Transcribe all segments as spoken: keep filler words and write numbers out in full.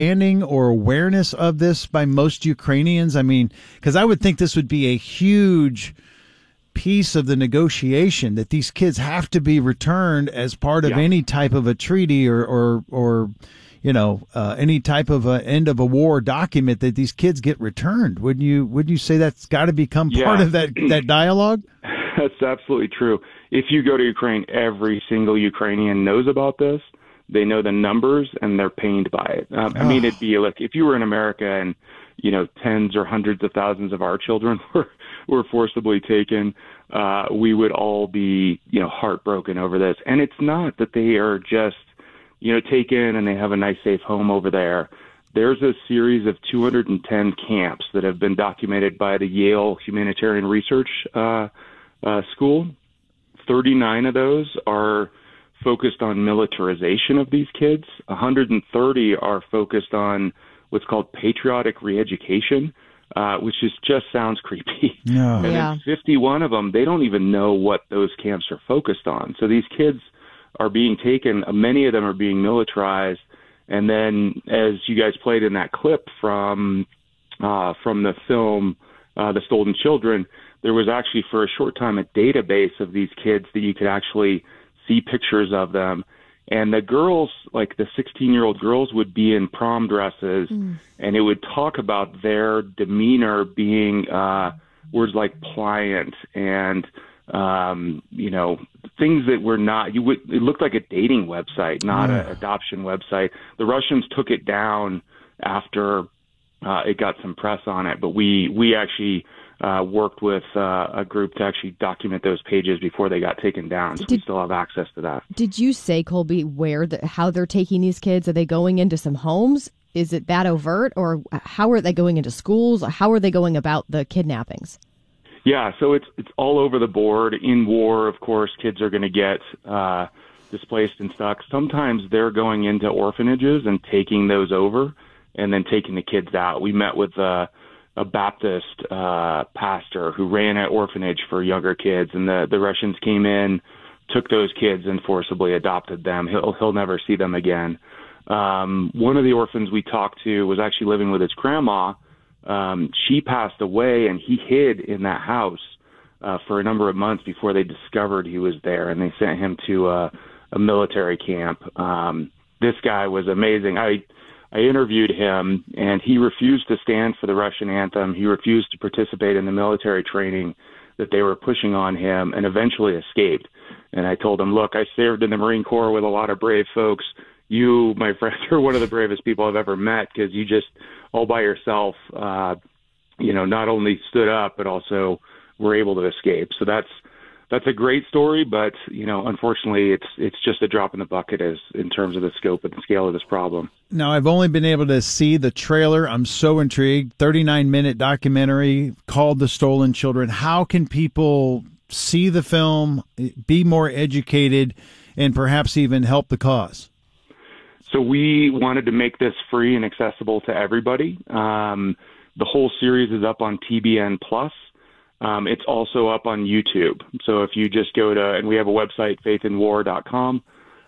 understanding or awareness of this by most Ukrainians? I mean, because I would think this would be a huge piece of the negotiation, that these kids have to be returned as part of yeah. any type of a treaty or, or, or you know, uh, any type of a end of a war document, that these kids get returned. Wouldn't you, wouldn't you say that's got to become yeah. part of that, that dialogue? That's absolutely true. If you go to Ukraine, every single Ukrainian knows about this. They know the numbers and they're pained by it. Um, I mean, it'd be like if you were in America and, you know, tens or hundreds of thousands of our children were, were forcibly taken, uh, we would all be, you know, heartbroken over this. And it's not that they are just, you know, taken and they have a nice safe home over there. There's a series of two hundred ten camps that have been documented by the Yale Humanitarian Research uh, uh, School. thirty-nine of those are focused on militarization of these kids. one hundred thirty are focused on what's called patriotic re-education, uh, which is just sounds creepy. No. And Yeah. then fifty-one of them, they don't even know what those camps are focused on. So these kids are being taken, uh, many of them are being militarized. And then as you guys played in that clip from uh, from the film, uh, The Stolen Children, there was actually for a short time a database of these kids that you could actually see pictures of them. And the girls, like the sixteen-year-old girls, would be in prom dresses, mm. and it would talk about their demeanor being uh, words like pliant and, um, you know, things that were not, you would, it looked like a dating website, not mm. an adoption website. The Russians took it down after uh, it got some press on it, but we, we actually Uh, worked with uh, a group to actually document those pages before they got taken down, so did, we still have access to that. Did you say, Colby, where the, how they're taking these kids? Are they going into some homes? Is it that overt, or how are they going into schools? How are they going about the kidnappings? Yeah, so it's it's all over the board. In war, of course, kids are going to get uh, displaced and stuck. Sometimes they're going into orphanages and taking those over and then taking the kids out. We met with uh, a Baptist uh, pastor who ran an orphanage for younger kids, and the, the Russians came in, took those kids, and forcibly adopted them. He'll he'll never see them again. Um, one of the orphans we talked to was actually living with his grandma. Um, she passed away, and he hid in that house uh, for a number of months before they discovered he was there, and they sent him to a, a military camp. Um, this guy was amazing. I I interviewed him, and he refused to stand for the Russian anthem. He refused to participate in the military training that they were pushing on him, and eventually escaped. And I told him, look, I served in the Marine Corps with a lot of brave folks. You, my friend, are one of the bravest people I've ever met, because you just, all by yourself, uh, you know, not only stood up, but also were able to escape. So that's That's a great story, but, you know, unfortunately, it's it's just a drop in the bucket as in terms of the scope and the scale of this problem. Now, I've only been able to see the trailer. I'm so intrigued. thirty-nine minute documentary called The Stolen Children. How can people see the film, be more educated, and perhaps even help the cause? So we wanted to make this free and accessible to everybody. Um, the whole series is up on T B N Plus. Um, it's also up on YouTube. So if you just go to, and we have a website, faith in war dot com.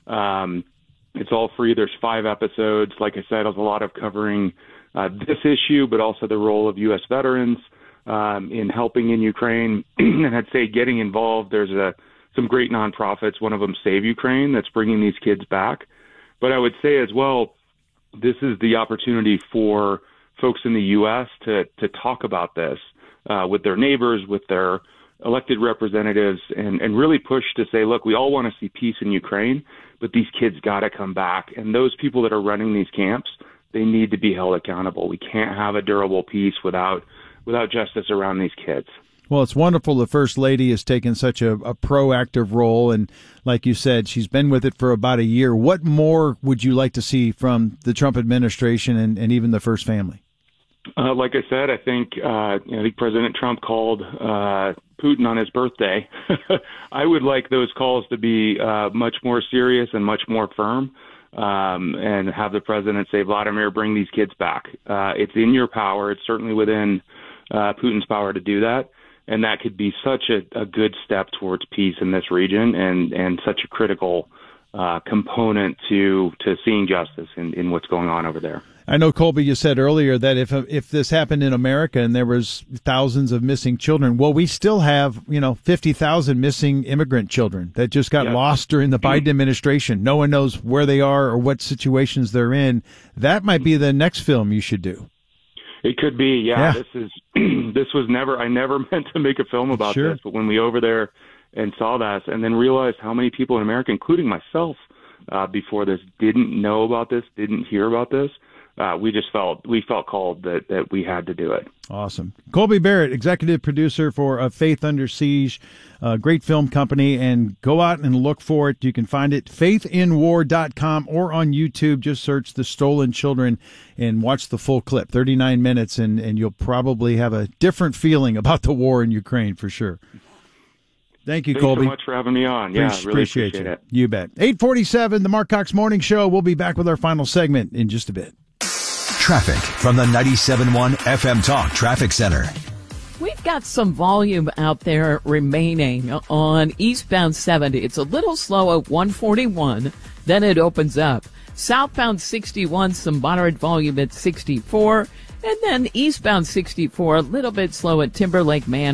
Um, it's all free. There's five episodes. Like I said, there's a lot of covering uh, this issue, but also the role of U S veterans um, in helping in Ukraine. And I'd say getting involved. There's a, some great nonprofits. One of them, Save Ukraine, that's bringing these kids back. But I would say as well, this is the opportunity for folks in the U S to to talk about this. Uh, with their neighbors, with their elected representatives, and, and really push to say, look, we all want to see peace in Ukraine, but these kids got to come back. And those people that are running these camps, they need to be held accountable. We can't have a durable peace without without justice around these kids. Well, it's wonderful the First Lady has taken such a, a proactive role. And like you said, she's been with it for about a year. What more would you like to see from the Trump administration and, and even the First Family? Uh, like I said, I think uh, you know, I think President Trump called uh, Putin on his birthday. I would like those calls to be uh, much more serious and much more firm, um, and have the president say, Vladimir, bring these kids back. Uh, it's in your power. It's certainly within uh, Putin's power to do that, and that could be such a, a good step towards peace in this region, and, and such a critical uh, component to to seeing justice in, in what's going on over there. I know, Colby, you said earlier that if if this happened in America and there was thousands of missing children, well, we still have, you know, fifty thousand missing immigrant children that just got Yep. lost during the Biden administration. No one knows where they are or what situations they're in. That might be the next film you should do. It could be, yeah. Yeah. This is this was never. I never meant to make a film about Sure. this, but when we over there and saw that, and then realized how many people in America, including myself, uh, before this, didn't know about this, didn't hear about this. Uh, we just felt we felt called that, that we had to do it. Awesome. Colby Barrett, executive producer for uh, Faith Under Siege, a great film company, and go out and look for it. You can find it faith in war dot com or on YouTube. Just search The Stolen Children and watch the full clip, thirty-nine minutes, and, and you'll probably have a different feeling about the war in Ukraine for sure. Thank you, Thanks Colby. so much for having me on. Yeah, Appreciate, really appreciate you. it. You bet. eight forty-seven, the Mark Cox Morning Show. We'll be back with our final segment in just a bit. Traffic from the ninety-seven point one F M Talk Traffic Center. We've got some volume out there remaining on eastbound seventy. It's a little slow at one forty-one, then it opens up. Southbound sixty-one, some moderate volume at sixty-four, and then eastbound sixty-four, a little bit slow at Timberlake Manor.